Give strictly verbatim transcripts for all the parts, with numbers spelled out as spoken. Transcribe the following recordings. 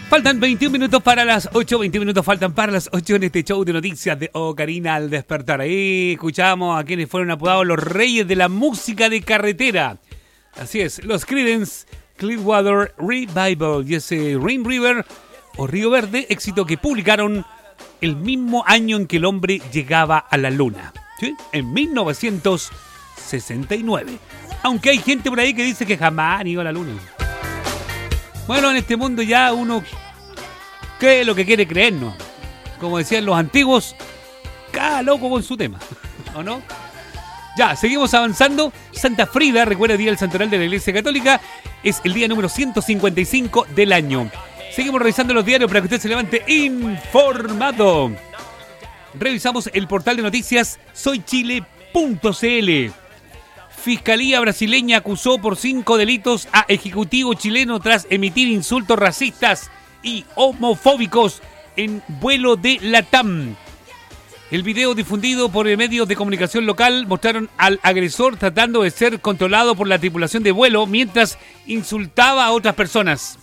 Faltan veintiún minutos para las ocho, veintiún minutos faltan para las ocho en este show de noticias de Ocarina al despertar. Ahí escuchamos a quienes fueron apodados los reyes de la música de carretera. Así es, los Creedence Clearwater Revival y ese Rain River o Río Verde, éxito que publicaron el mismo año en que el hombre llegaba a la luna, ¿sí? En mil novecientos sesenta y nueve. Aunque hay gente por ahí que dice que jamás han ido a la luna. Bueno, en este mundo ya uno cree lo que quiere creer, ¿no? Como decían los antiguos, cada loco con su tema, ¿o no? Ya, seguimos avanzando. Santa Frida, recuerda el Día del Santoral de la Iglesia Católica, es el día número ciento cincuenta y cinco del año. Seguimos revisando los diarios para que usted se levante informado. Revisamos el portal de noticias soy chile punto c l. Fiscalía brasileña acusó por cinco delitos a ejecutivo chileno tras emitir insultos racistas y homofóbicos en vuelo de Latam. El video difundido por medios de comunicación local mostraron al agresor tratando de ser controlado por la tripulación de vuelo mientras insultaba a otras personas.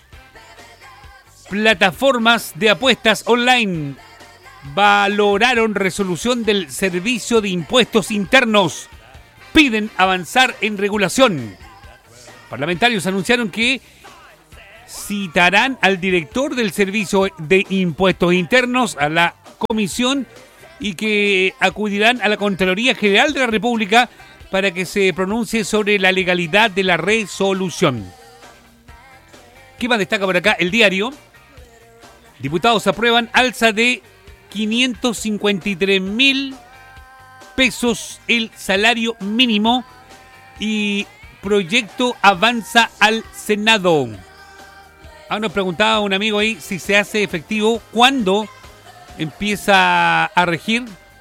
Plataformas de apuestas online valoraron resolución del Servicio de Impuestos Internos. Piden avanzar en regulación. Parlamentarios anunciaron que citarán al director del Servicio de Impuestos Internos a la comisión y que acudirán a la Contraloría General de la República para que se pronuncie sobre la legalidad de la resolución. ¿Qué más destaca por acá? El diario. Diputados aprueban alza de quinientos cincuenta y tres mil pesos el salario mínimo y proyecto avanza al Senado. Ahora nos preguntaba un amigo ahí si se hace efectivo, ¿cuándo empieza a regir?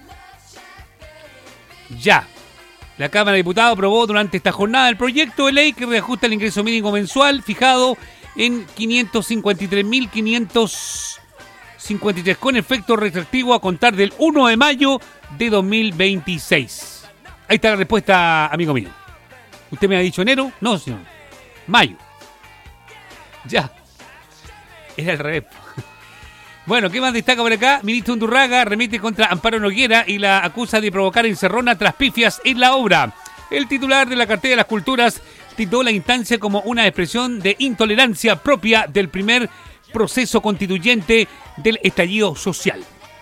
Ya. La Cámara de Diputados aprobó durante esta jornada el proyecto de ley que reajusta el ingreso mínimo mensual fijado en quinientos cincuenta y tres mil quinientos cincuenta y tres con efecto retroactivo a contar del primero de mayo de dos mil veintiséis. Ahí está la respuesta, amigo mío. ¿Usted me ha dicho enero? No, señor. Mayo. Ya. Era al revés. Bueno, ¿qué más destaca por acá? Ministro Undurraga remite contra Amparo Noguera y la acusa de provocar encerrona tras pifias en la obra. El titular de la Cartera de las Culturas tituló la instancia como una expresión de intolerancia propia del primer proceso constituyente del estallido social.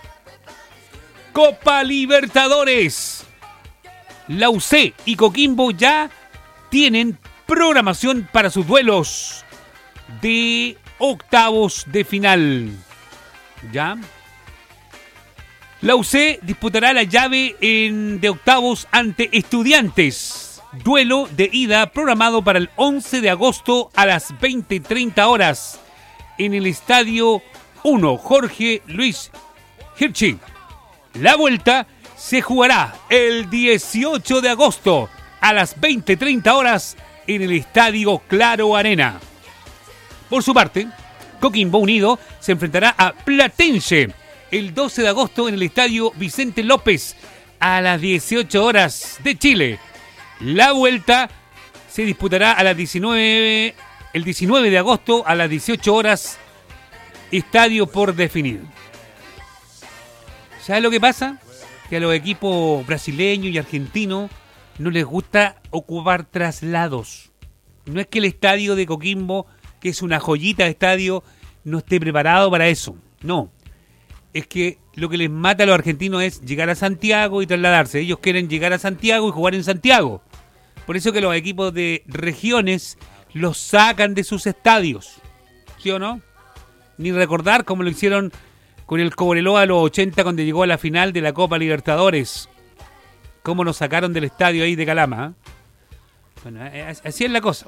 Copa Libertadores. La U C y Coquimbo ya tienen programación para sus duelos de octavos de final. ¿Ya? La U C disputará la llave en, de octavos ante Estudiantes. Duelo de ida programado para el once de agosto a las veinte treinta horas en el Estadio uno Jorge Luis Hirschi. La vuelta se jugará el dieciocho de agosto a las veinte treinta horas en el Estadio Claro Arena. Por su parte, Coquimbo Unido se enfrentará a Platense el doce de agosto en el Estadio Vicente López a las dieciocho horas de Chile. La vuelta se disputará a las diecinueve, el diecinueve de agosto a las dieciocho horas, estadio por definir. ¿Sabes lo que pasa? Que a los equipos brasileños y argentinos no les gusta ocupar traslados. No es que el estadio de Coquimbo, que es una joyita de estadio, no esté preparado para eso. No. Es que lo que les mata a los argentinos es llegar a Santiago y trasladarse. Ellos quieren llegar a Santiago y jugar en Santiago. Por eso que los equipos de regiones los sacan de sus estadios. ¿Sí o no? Ni recordar cómo lo hicieron con el Cobreloa a los ochenta cuando llegó a la final de la Copa Libertadores. Cómo nos sacaron del estadio ahí de Calama. ¿eh? Bueno, así es la cosa.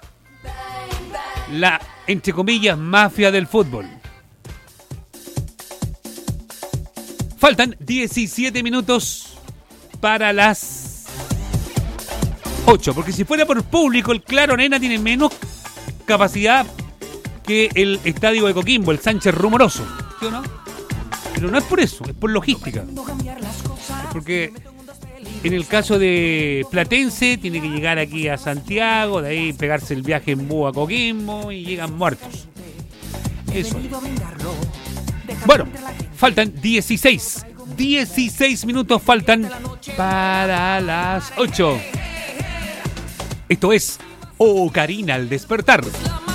La, entre comillas, mafia del fútbol. Faltan diecisiete minutos para las ocho, porque si fuera por público, el Claro Arena tiene menos capacidad que el estadio de Coquimbo, el Sánchez Rumoroso, ¿sí o no? Pero no es por eso, es por logística. Porque en el caso de Platense, tiene que llegar aquí a Santiago, de ahí pegarse el viaje en búho a Coquimbo y llegan muertos. Eso. Bueno, faltan dieciséis. dieciséis minutos faltan para las ocho. Esto es Ocarina al despertar.